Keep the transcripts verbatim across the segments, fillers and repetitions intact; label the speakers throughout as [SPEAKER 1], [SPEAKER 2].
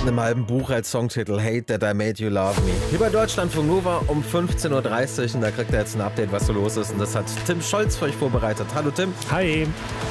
[SPEAKER 1] einem halben Buch als Songtitel Hate That I Made You Love Me. Hier bei Deutschlandfunk Nova um fünfzehn Uhr dreißig und da kriegt er jetzt ein Update, was so los ist. Und das hat Tim Scholz für euch vorbereitet. Hallo Tim.
[SPEAKER 2] Hi.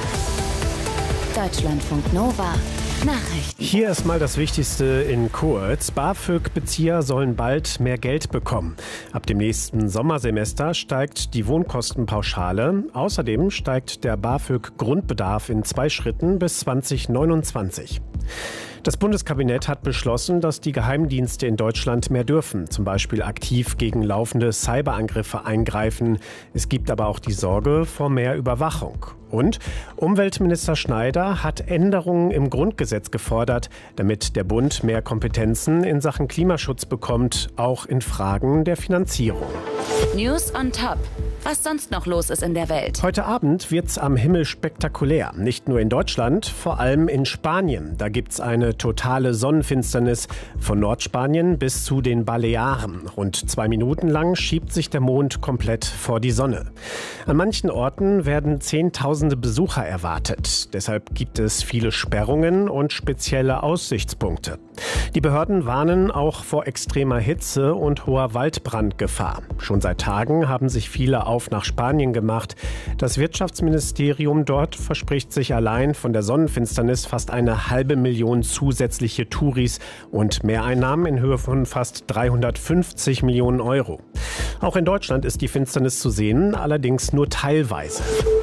[SPEAKER 3] Deutschlandfunk Nova. Nachrichten.
[SPEAKER 2] Hier ist mal das Wichtigste in kurz. BAföG-Bezieher sollen bald mehr Geld bekommen. Ab dem nächsten Sommersemester steigt die Wohnkostenpauschale. Außerdem steigt der BAföG-Grundbedarf in zwei Schritten bis zwanzig neunundzwanzig. Das Bundeskabinett hat beschlossen, dass die Geheimdienste in Deutschland mehr dürfen, zum Beispiel aktiv gegen laufende Cyberangriffe eingreifen. Es gibt aber auch die Sorge vor mehr Überwachung. Und Umweltminister Schneider hat Änderungen im Grundgesetz gefordert, damit der Bund mehr Kompetenzen in Sachen Klimaschutz bekommt, auch in Fragen der Finanzierung.
[SPEAKER 3] News on Top. Was sonst noch los ist in der Welt.
[SPEAKER 2] Heute Abend wird's am Himmel spektakulär. Nicht nur in Deutschland, vor allem in Spanien. Da gibt's eine totale Sonnenfinsternis von Nordspanien bis zu den Balearen. Rund zwei Minuten lang schiebt sich der Mond komplett vor die Sonne. An manchen Orten werden Zehntausende Besucher erwartet. Deshalb gibt es viele Sperrungen und spezielle Aussichtspunkte. Die Behörden warnen auch vor extremer Hitze und hoher Waldbrandgefahr. Schon seit Tagen haben sich viele auf nach Spanien gemacht. Das Wirtschaftsministerium dort verspricht sich allein von der Sonnenfinsternis fast eine halbe Million zusätzliche Touris und Mehreinnahmen in Höhe von fast dreihundertfünfzig Millionen Euro. Auch in Deutschland ist die Finsternis zu sehen, allerdings nur teilweise.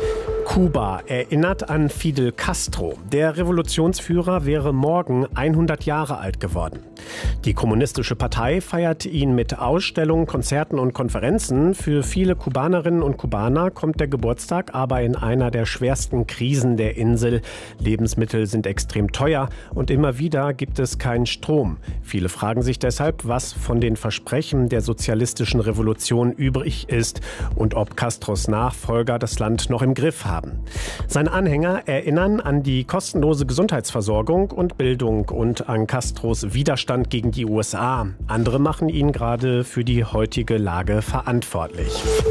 [SPEAKER 2] Kuba erinnert an Fidel Castro. Der Revolutionsführer wäre morgen hundert Jahre alt geworden. Die Kommunistische Partei feiert ihn mit Ausstellungen, Konzerten und Konferenzen. Für viele Kubanerinnen und Kubaner kommt der Geburtstag aber in einer der schwersten Krisen der Insel. Lebensmittel sind extrem teuer und immer wieder gibt es keinen Strom. Viele fragen sich deshalb, was von den Versprechen der sozialistischen Revolution übrig ist und ob Castros Nachfolger das Land noch im Griff haben. Seine Anhänger erinnern an die kostenlose Gesundheitsversorgung und Bildung und an Castros Widerstand gegen die U S A. Andere machen ihn gerade für die heutige Lage verantwortlich.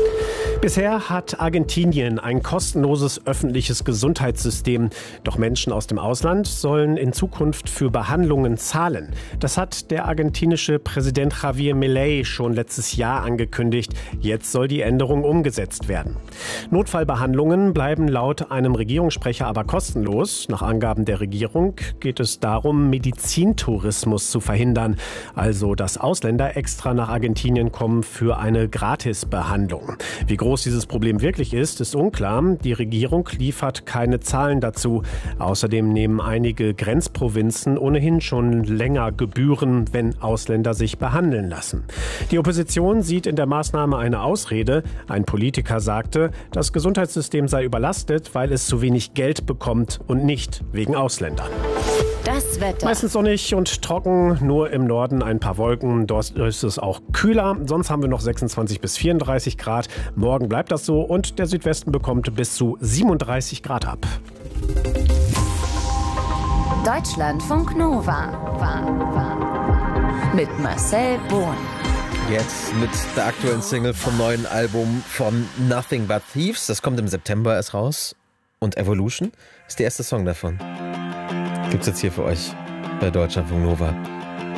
[SPEAKER 2] Bisher hat Argentinien ein kostenloses öffentliches Gesundheitssystem. Doch Menschen aus dem Ausland sollen in Zukunft für Behandlungen zahlen. Das hat der argentinische Präsident Javier Milei schon letztes Jahr angekündigt. Jetzt soll die Änderung umgesetzt werden. Notfallbehandlungen bleiben laut einem Regierungssprecher aber kostenlos. Nach Angaben der Regierung geht es darum, Medizintourismus zu verhindern. Also, dass Ausländer extra nach Argentinien kommen für eine Gratisbehandlung. Wie groß dieses Problem wirklich ist, ist unklar. Die Regierung liefert keine Zahlen dazu. Außerdem nehmen einige Grenzprovinzen ohnehin schon länger Gebühren, wenn Ausländer sich behandeln lassen. Die Opposition sieht in der Maßnahme eine Ausrede. Ein Politiker sagte, das Gesundheitssystem sei überlastet, weil es zu wenig Geld bekommt und nicht wegen Ausländern.
[SPEAKER 3] Das Wetter.
[SPEAKER 2] Meistens sonnig und trocken, nur im Norden ein paar Wolken. Dort ist es auch kühler. Sonst haben wir noch sechsundzwanzig bis vierunddreißig Grad. Morgen bleibt das so und der Südwesten bekommt bis zu siebenunddreißig Grad ab.
[SPEAKER 3] Deutschlandfunk Nova. Mit Marcel Bohn.
[SPEAKER 1] Jetzt mit der aktuellen Single vom neuen Album von Nothing But Thieves. Das kommt im September erst raus. Und Evolution ist der erste Song davon. Gibt's jetzt hier für euch bei Deutschlandfunk Nova.